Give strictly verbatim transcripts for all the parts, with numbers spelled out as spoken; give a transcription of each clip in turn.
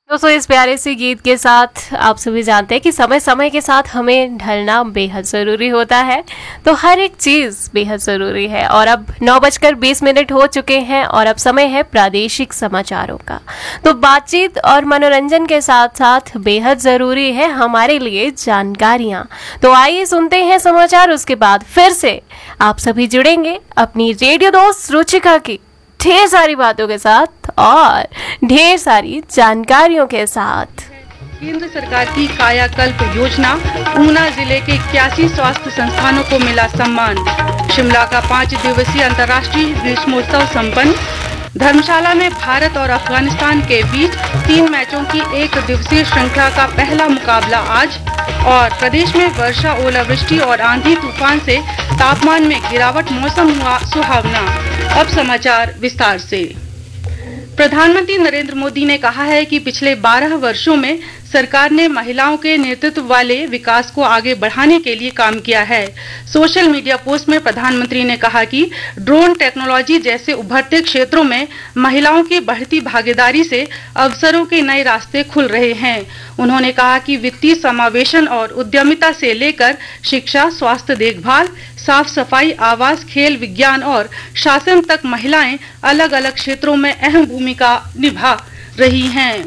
दोस्तों, इस प्यारे से गीत के साथ आप सभी जानते हैं कि समय समय के साथ हमें ढलना बेहद ज़रूरी होता है। तो हर एक चीज़ बेहद ज़रूरी है। और अब नौ बजकर बीस मिनट हो चुके हैं और अब समय है प्रादेशिक समाचारों का। तो बातचीत और मनोरंजन के साथ साथ बेहद ज़रूरी है हमारे लिए जानकारियाँ। तो आइए सुनते हैं समाचार, उसके बाद फिर से आप सभी जुड़ेंगे अपनी रेडियो दोस्त रुचिका की ढेर सारी बातों के साथ और ढेर सारी जानकारियों के साथ। केंद्र सरकार की कायाकल्प योजना, ऊना जिले के इक्यासी स्वास्थ्य संस्थानों को मिला सम्मान। शिमला का पाँच दिवसीय अंतर्राष्ट्रीय ग्रीष्मोत्सव संपन्न। धर्मशाला में भारत और अफगानिस्तान के बीच तीन मैचों की एक दिवसीय श्रृंखला का पहला मुकाबला आज। और प्रदेश में वर्षा, ओलावृष्टि और आंधी तूफान से तापमान में गिरावट, मौसम हुआ सुहावना। अब समाचार विस्तार से। प्रधानमंत्री नरेंद्र मोदी ने कहा है कि पिछले बारह वर्षों में सरकार ने महिलाओं के नेतृत्व वाले विकास को आगे बढ़ाने के लिए काम किया है। सोशल मीडिया पोस्ट में प्रधानमंत्री ने कहा कि ड्रोन टेक्नोलॉजी जैसे उभरते क्षेत्रों में महिलाओं की बढ़ती भागीदारी से अवसरों के नए रास्ते खुल रहे हैं। उन्होंने कहा कि वित्तीय समावेशन और उद्यमिता से लेकर शिक्षा, स्वास्थ्य देखभाल, साफ सफाई, आवास, खेल, विज्ञान और शासन तक महिलाएं अलग अलग क्षेत्रों में अहम भूमिका निभा रही हैं।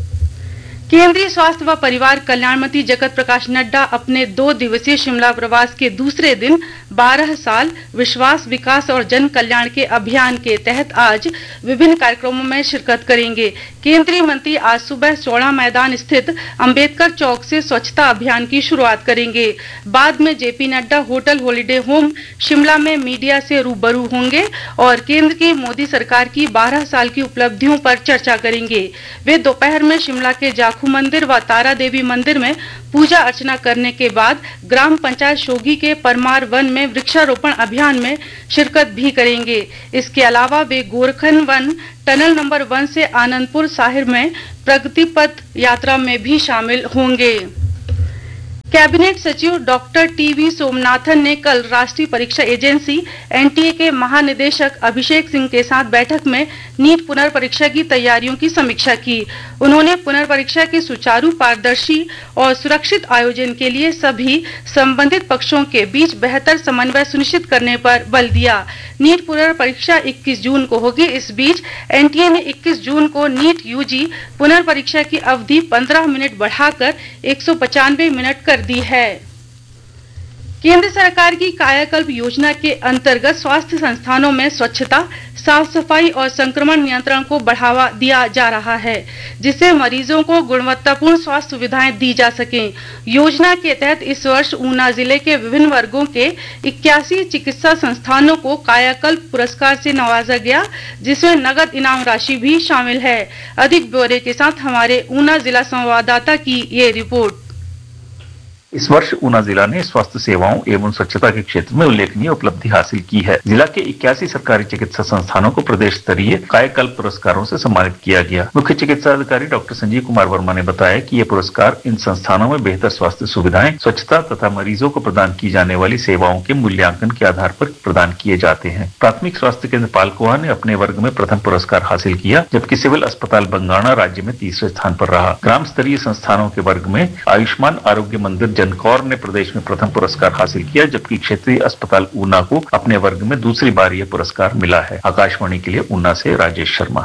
केंद्रीय स्वास्थ्य व परिवार कल्याण मंत्री जगत प्रकाश नड्डा अपने दो दिवसीय शिमला प्रवास के दूसरे दिन बारह साल विश्वास, विकास और जन कल्याण के अभियान के तहत आज विभिन्न कार्यक्रमों में शिरकत करेंगे। केंद्रीय मंत्री आज सुबह चौड़ा मैदान स्थित अंबेडकर चौक से स्वच्छता अभियान की शुरुआत करेंगे। बाद में JP Nadda hotel holiday home Shimla में मीडिया से रूबरू होंगे और केंद्र की मोदी सरकार की बारह साल की उपलब्धियों पर चर्चा करेंगे। वे दोपहर में शिमला के जाखू मंदिर व तारा देवी मंदिर में पूजा अर्चना करने के बाद ग्राम पंचायत शोगी के परमार वन में वृक्षारोपण अभियान में शिरकत भी करेंगे। इसके अलावा वे गोरखन वन टनल नंबर वन से आनंदपुर साहिब में प्रगति पथ यात्रा में भी शामिल होंगे। कैबिनेट सचिव डॉक्टर टीवी सोमनाथन ने कल राष्ट्रीय परीक्षा एजेंसी एनटीए के महानिदेशक अभिषेक सिंह के साथ बैठक में नीट पुनर्परीक्षा की तैयारियों की समीक्षा की। उन्होंने पुनर्परीक्षा के सुचारू, पारदर्शी और सुरक्षित आयोजन के लिए सभी संबंधित पक्षों के बीच बेहतर समन्वय सुनिश्चित करने पर बल दिया। नीट पुनर्परीक्षा इक्कीस जून को होगी। इस बीच एनटीए ने इक्कीस जून को नीट यूजी पुनर्परीक्षा की अवधि पंद्रह मिनट बढ़ाकर एक सौ पचानवे मिनट कर दी है। केंद्र सरकार की कायाकल्प योजना के अंतर्गत स्वास्थ्य संस्थानों में स्वच्छता, साफ सफाई और संक्रमण नियंत्रण को बढ़ावा दिया जा रहा है, जिससे मरीजों को गुणवत्तापूर्ण स्वास्थ्य सुविधाएं दी जा सकें। योजना के तहत इस वर्ष ऊना जिले के विभिन्न वर्गों के इक्यासी चिकित्सा संस्थानों को कायाकल्प पुरस्कार से नवाजा गया, जिसमें नगद इनाम राशि भी शामिल है। अधिक ब्यौरे के साथ हमारे ऊना जिला संवाददाता की ये रिपोर्ट। इस वर्ष ऊना जिला ने स्वास्थ्य सेवाओं एवं स्वच्छता के क्षेत्र में उल्लेखनीय उपलब्धि हासिल की है। जिला के इक्यासी सरकारी चिकित्सा संस्थानों को प्रदेश स्तरीय कायाकल्प पुरस्कारों से सम्मानित किया गया। मुख्य चिकित्सा अधिकारी डॉक्टर संजीव कुमार वर्मा ने बताया कि ये पुरस्कार इन संस्थानों में बेहतर स्वास्थ्य सुविधाएं, स्वच्छता तथा मरीजों को प्रदान की जाने वाली सेवाओं के मूल्यांकन के आधार पर प्रदान किए जाते हैं। प्राथमिक स्वास्थ्य केंद्र पालकोहा ने अपने वर्ग में प्रथम पुरस्कार हासिल किया, जबकि सिविल अस्पताल बंगाणा राज्य में तीसरे स्थान पर रहा। ग्राम स्तरीय संस्थानों के वर्ग में आयुष्मान आरोग्य मंदिर जनकौर ने प्रदेश में प्रथम पुरस्कार हासिल किया, जबकि क्षेत्रीय अस्पताल ऊना को अपने वर्ग में दूसरी बार यह पुरस्कार मिला है। आकाशवाणी के लिए ऊना से राजेश शर्मा।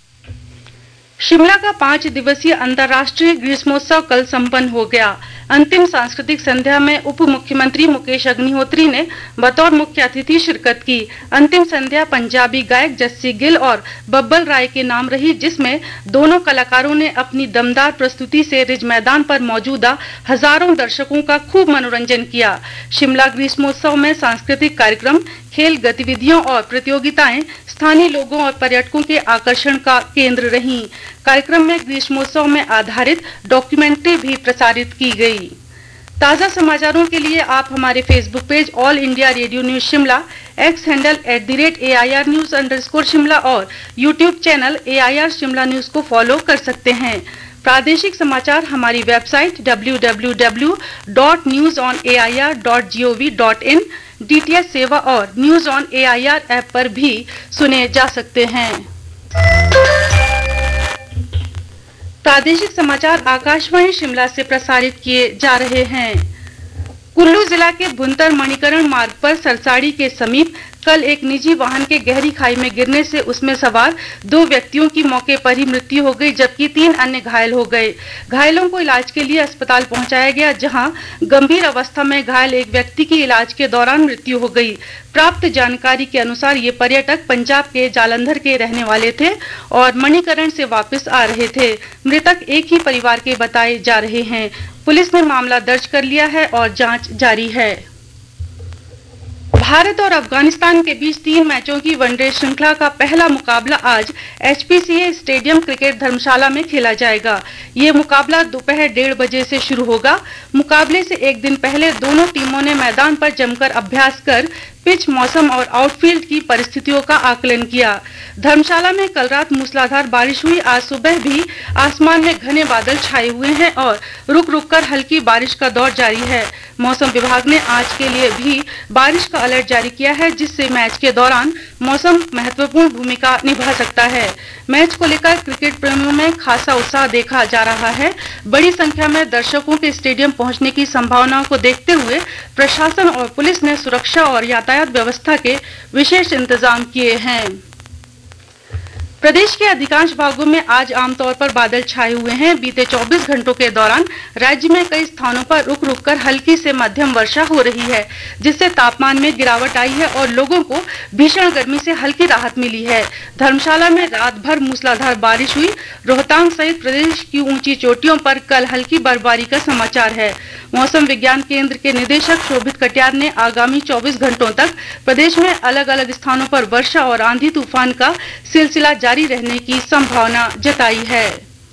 शिमला का पाँच दिवसीय अंतर्राष्ट्रीय ग्रीष्मोत्सव कल संपन्न हो गया। अंतिम सांस्कृतिक संध्या में उप मुख्यमंत्री मुकेश अग्निहोत्री ने बतौर मुख्य अतिथि शिरकत की। अंतिम संध्या पंजाबी गायक जस्सी गिल और बब्बल राय के नाम रही, जिसमें दोनों कलाकारों ने अपनी दमदार प्रस्तुति से रिज मैदान पर मौजूदा हजारों दर्शकों का खूब मनोरंजन किया। शिमला ग्रीष्मोत्सव में सांस्कृतिक कार्यक्रम, खेल गतिविधियों और प्रतियोगिताएं स्थानीय लोगों और पर्यटकों के आकर्षण का केंद्र रहीं। कार्यक्रम में ग्रीष्मोत्सव में आधारित डॉक्यूमेंट्री भी प्रसारित की गई। ताजा समाचारों के लिए आप हमारे Facebook page all India radio news Shimla, x handle at the rate A I R news underscore Shimla और YouTube channel A I R Shimla news को फॉलो कर सकते हैं। प्रादेशिक समाचार हमारी website W W W dot news on A I R dot G O V dot in, DTH सेवा और news on A I R app पर भी सुने जा सकते हैं। प्रादेशिक समाचार आकाशवाणी शिमला से प्रसारित किए जा रहे हैं। कुल्लू जिला के भुंतर मणिकरण मार्ग पर सरसाड़ी के समीप कल एक निजी वाहन के गहरी खाई में गिरने से उसमें सवार दो व्यक्तियों की मौके पर ही मृत्यु हो गई, जबकि तीन अन्य घायल हो गए। घायलों को इलाज के लिए अस्पताल पहुंचाया गया, जहां गंभीर अवस्था में घायल एक व्यक्ति की इलाज के दौरान मृत्यु हो गई। प्राप्त जानकारी के अनुसार ये पर्यटक पंजाब के जालंधर के रहने वाले थे और मणिकरण से वापस आ रहे थे। मृतक एक ही परिवार के बताए जा रहे हैं। पुलिस ने मामला दर्ज कर लिया है और जांच जारी है। भारत और अफगानिस्तान के बीच तीन मैचों की वनडे श्रृंखला का पहला मुकाबला आज एचपीसीए स्टेडियम क्रिकेट धर्मशाला में खेला जाएगा। ये मुकाबला दोपहर डेढ़ बजे से शुरू होगा। मुकाबले से एक दिन पहले दोनों टीमों ने मैदान पर जमकर अभ्यास कर पिच, मौसम और आउटफील्ड की परिस्थितियों का आकलन किया। धर्मशाला में कल रात मूसलाधार बारिश हुई। आज सुबह भी आसमान में घने बादल छाए हुए हैं और रुक रुक कर हल्की बारिश का दौर जारी है। मौसम विभाग ने आज के लिए भी बारिश का अलर्ट जारी किया है, जिससे मैच के दौरान मौसम महत्वपूर्ण भूमिका निभा सकता है। मैच को लेकर क्रिकेट प्रेमियों में खासा उत्साह देखा जा रहा है। बड़ी संख्या में दर्शकों के स्टेडियम पहुंचने की संभावनाओं को देखते हुए प्रशासन और पुलिस ने सुरक्षा और यातायात व्यवस्था के विशेष इंतजाम किए हैं। प्रदेश के अधिकांश भागों में आज आमतौर पर बादल छाए हुए हैं। बीते चौबीस घंटों के दौरान राज्य में कई स्थानों पर रुक रुक कर हल्की से मध्यम वर्षा हो रही है, जिससे तापमान में गिरावट आई है और लोगों को भीषण गर्मी से हल्की राहत मिली है। धर्मशाला में रात भर मूसलाधार बारिश हुई। रोहतांग सहित प्रदेश की ऊंची चोटियों पर कल हल्की बर्फबारी का समाचार है। मौसम विज्ञान केंद्र के निदेशक शोभित कटियार ने आगामी चौबीस घंटों तक प्रदेश में अलग अलग स्थानों पर वर्षा और आंधी तूफान का सिलसिला जारी रहने की संभावना जताई है।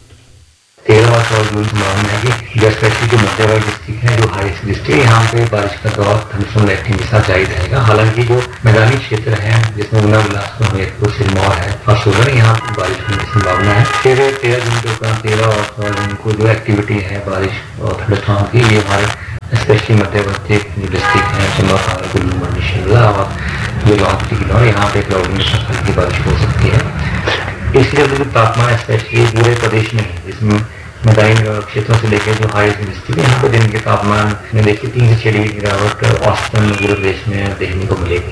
तेरह और चौदह जून संभावना है कि स्पेशली जो मध्यवर्ग डिस्ट्रिक्ट है, जो हाई डिस्ट्रिक्ट है, यहाँ पे बारिश का दौर थंडरस्टॉर्म एक्टिविटी के साथ जारी रहेगा। हालांकि जो मैदानी क्षेत्र है, जिसमें ऊना, बिलासपुर, हमीरपुर, सिरमौर है और सोलन, यहाँ पे बारिश होने की संभावना है। तेरह तेरह जून के उपरांत तेरह और चौदह जून को जो एक्टिविटी है बारिश और थंडरस्टॉर्म की, ये हमारे स्पेशली मध्यवर्ती जो डिस्ट्रिक्ट है, चंबा, कुल्लू, मंडी, शिमला और जो लाहौल की दौर, यहाँ पे क्लाउडी में हल्की बारिश हो सकती है। इसलिए जो तापमान स्पेशली पूरे प्रदेश में है, जिसमें मैदानी क्षेत्रों से लेकर जो हाई डिस्ट्रिक्ट है, यहाँ पे दिन के तापमान में देखिए तीन से छह डिग्री की गिरावट औसतन पूरे प्रदेश में देखने को मिलेगी।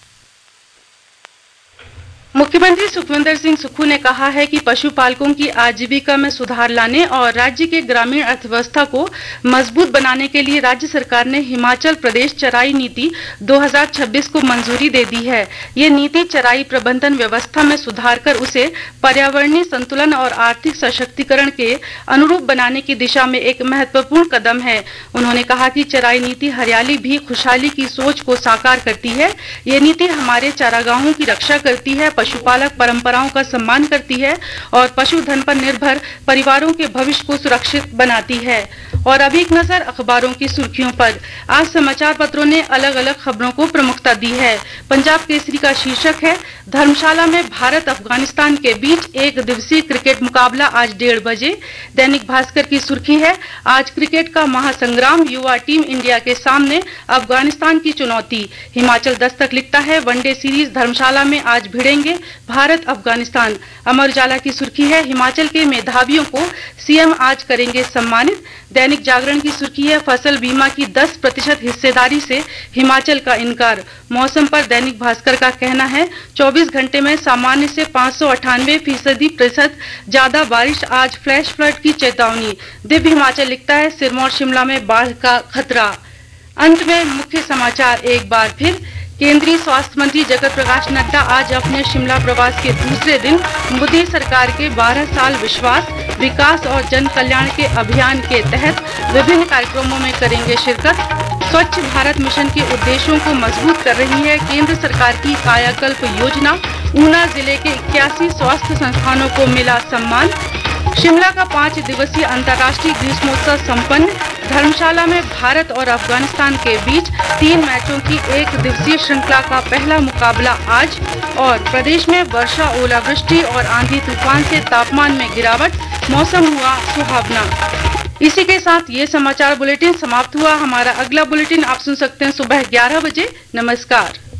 मुख्यमंत्री सुखविंदर सिंह सुक्खू ने कहा है कि पशुपालकों की आजीविका में सुधार लाने और राज्य के ग्रामीण अर्थव्यवस्था को मजबूत बनाने के लिए राज्य सरकार ने हिमाचल प्रदेश चराई नीति दो हज़ार छब्बीस को मंजूरी दे दी है। ये नीति चराई प्रबंधन व्यवस्था में सुधार कर उसे पर्यावरणीय संतुलन और आर्थिक सशक्तिकरण के अनुरूप बनाने की दिशा में एक महत्वपूर्ण कदम है। उन्होंने कहा कि चराई नीति हरियाली भी खुशहाली की सोच को साकार करती है। ये नीति हमारे चारागाहों की रक्षा करती है, पशुपालक परंपराओं का सम्मान करती है और पशुधन पर निर्भर परिवारों के भविष्य को सुरक्षित बनाती है। और अभी एक नजर अखबारों की सुर्खियों पर। आज समाचार पत्रों ने अलग अलग खबरों को प्रमुखता दी है। पंजाब केसरी का शीर्षक है, धर्मशाला में भारत अफगानिस्तान के बीच एक दिवसीय क्रिकेट मुकाबला आज डेढ़ बजे। दैनिक भास्कर की सुर्खी है, आज क्रिकेट का महासंग्राम, युवा टीम इंडिया के सामने अफगानिस्तान की चुनौती। हिमाचल दस्तक लिखता है, वनडे सीरीज धर्मशाला में आज भिड़ेंगे भारत अफगानिस्तान। अमर उजाला की सुर्खी है, हिमाचल के मेधावियों को सीएम आज करेंगे सम्मानित। दैनिक जागरण की सुर्खी है, फसल बीमा की दस प्रतिशत हिस्सेदारी से हिमाचल का इनकार। मौसम पर दैनिक भास्कर का कहना है, चौबीस घंटे में सामान्य से पाँच सौ अट्ठानवे फीसदी प्रतिशत ज्यादा बारिश, आज फ्लैश फ्लड की चेतावनी। दिव्य हिमाचल लिखता है, सिरमौर शिमला में बाढ़ का खतरा। अंत में मुख्य समाचार एक बार फिर। केंद्रीय स्वास्थ्य मंत्री जगत प्रकाश नड्डा आज अपने शिमला प्रवास के दूसरे दिन मोदी सरकार के बारह साल विश्वास, विकास और जन कल्याण के अभियान के तहत विभिन्न कार्यक्रमों में करेंगे शिरकत। स्वच्छ भारत मिशन के उद्देश्यों को मजबूत कर रही है केंद्र सरकार की कायाकल्प योजना। ऊना जिले के इक्यासी स्वास्थ्य संस्थानों को मिला सम्मान। शिमला का पाँच दिवसीय अंतर्राष्ट्रीय ग्रीष्मोत्सव संपन्न। धर्मशाला में भारत और अफगानिस्तान के बीच तीन मैचों की एक दिवसीय श्रृंखला का पहला मुकाबला आज। और प्रदेश में वर्षा, ओलावृष्टि और आंधी तूफान से तापमान में गिरावट, मौसम हुआ सुहावना। इसी के साथ ये समाचार बुलेटिन समाप्त हुआ। हमारा अगला बुलेटिन आप सुन सकते हैं सुबह ग्यारह बजे। नमस्कार।